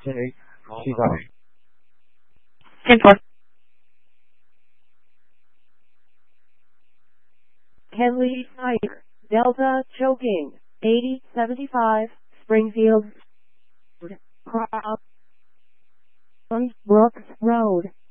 시간. Henley Fire, Delta Choking, 8075, Springfield, Brooks Road.